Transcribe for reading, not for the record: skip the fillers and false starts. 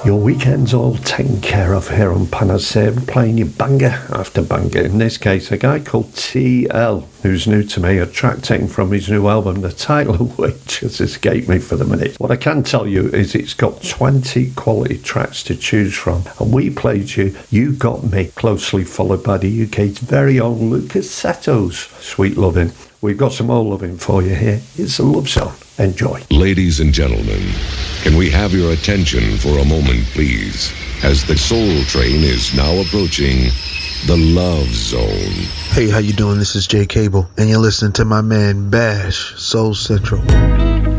Your weekend's all taken care of here on Panacea, playing you banger after banger. In this case, a guy called TL, who's new to me, a track taken from his new album, the title of which has escaped me for the minute. What I can tell you is it's got 20 quality tracks to choose from, and we played you You Got Me, closely followed by the UK's very own Lucas Sato's Sweet Loving. We've got some more loving for you here. It's a love song. Enjoy. Ladies and gentlemen, can we have your attention for a moment, please, as the Soul Train is now approaching the Love Zone. Hey, how you doing? This is Jay Cable, and you're listening to my man Bash, Soul Central.